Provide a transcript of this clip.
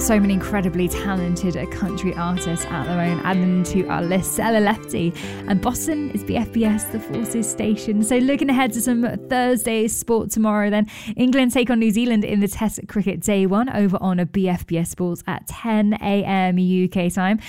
so many incredibly talented country artists at the moment. Add them to our list. Stella Lefty, and Boston is BFBS, the Forces station. So looking ahead to some Thursday sport tomorrow then. England take on New Zealand in the Test Cricket Day 1 over on a BFBS Sports at 10 a.m. UK time.